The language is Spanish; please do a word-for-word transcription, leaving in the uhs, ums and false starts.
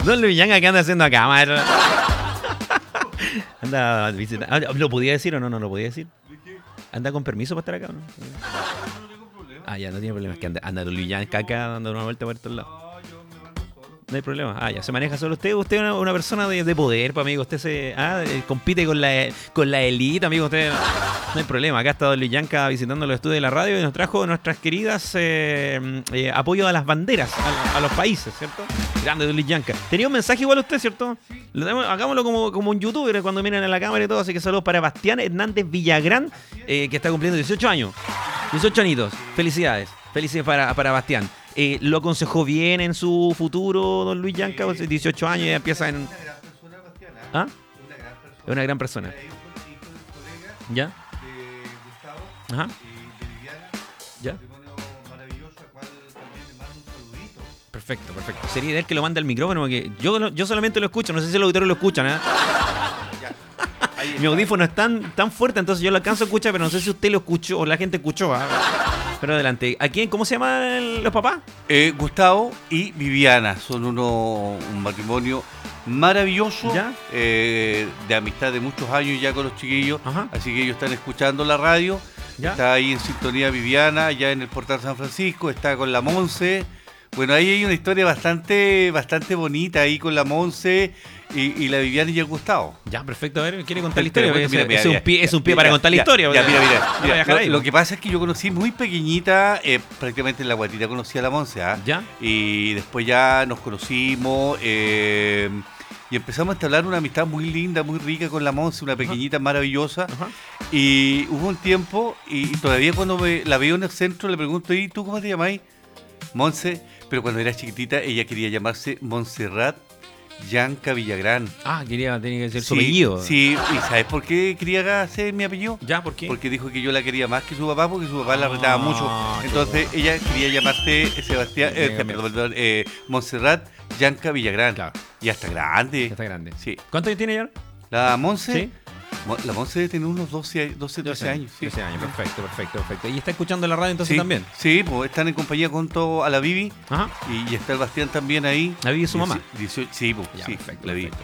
Don Luis Yanga, ¿qué anda haciendo acá, maestro? Anda visitando. ¿Lo podía decir o no? No lo podía decir. ¿Anda con permiso para estar acá o no? Ah, ya, no tiene problema. Es que anda, anda Don Luis Yanga acá dando una vuelta por estos lados. No hay problema. Ah, ya, se maneja solo usted. Usted es una, una persona de, de poder, pues, amigo. Usted se ah, compite con la, con la élite, amigo. Usted no hay problema. Acá está Don Luis Yanca visitando los estudios de la radio y nos trajo nuestras queridas eh, eh, apoyo a las banderas, a, a los países, ¿cierto? Grande Don Luis Yanca. Tenía un mensaje igual a usted, ¿cierto? Lo tenemos, hagámoslo como, como un youtuber cuando miren a la cámara y todo. Así que saludos para Bastián Hernández Villagrán, eh, que está cumpliendo dieciocho años. dieciocho añitos. Felicidades. Felicidades para, para Bastián. Eh, ¿Lo aconsejó bien en su futuro, don Luis Yanca? dieciocho años y ya empieza en... ¿Ah? Es una gran persona. ¿Ya? Ajá. ¿Ya? Perfecto, perfecto. Sería de él que lo manda al micrófono, porque yo, yo solamente lo escucho, no sé si los auditores lo escuchan, ¿eh? Mi audífono es tan, tan fuerte, entonces yo lo alcanzo a escuchar, pero no sé si usted lo escuchó o la gente escuchó. ¿eh? Pero adelante. ¿A quién? ¿Cómo se llaman los papás? Eh, Gustavo y Viviana. Son uno, un matrimonio maravilloso, eh, de amistad de muchos años ya con los chiquillos. Ajá. Así que ellos están escuchando la radio. ¿Ya? Está ahí en sintonía Viviana, ya en el Portal San Francisco. Está con la Monse. Bueno, ahí hay una historia bastante, bastante bonita ahí con la Monse y, y la Viviana y el Gustavo. Ya, perfecto. A ver, ¿quiere contar la historia? Mira, mira, mira, es, un pie, es un pie para contar la historia. Ya, mira, mira. mira, mira lo, lo que pasa es que yo conocí muy pequeñita, eh, prácticamente en la guatita conocí a la Monse, ¿eh? ¿Ya? Y después ya nos conocimos eh, y empezamos a entablar una amistad muy linda, muy rica con la Monse, una pequeñita, ajá, maravillosa. Ajá. Y hubo un tiempo, y, y todavía cuando me, la veo en el centro le pregunto, ¿y tú cómo te llamáis? Monse. Pero cuando era chiquitita, ella quería llamarse Montserrat Yanca Villagrán. Ah, quería, tenía que ser sí, su apellido. Sí, ¿y sabes por qué quería hacer mi apellido? ¿Ya? ¿Por qué? Porque dijo que yo la quería más que su papá, porque su papá la retaba ah, mucho. Entonces bueno, ella quería llamarse Sebastián, eh, perdón, perdón, eh, Montserrat Yanca Villagrán. Claro. Ya está grande. Ya está grande. Sí. ¿Cuántos años tiene ya? La Monse. Sí. La Monse debe tener unos doce, doce, trece años. Sí. trece años, perfecto, perfecto, perfecto. ¿Y está escuchando la radio entonces sí, también? Sí, pues están en compañía junto a la Vivi. Ajá. Y, y está el Bastián también ahí. ¿La Vivi es su mamá? dieciocho, sí, pues, ya, sí, perfecto, la Vivi.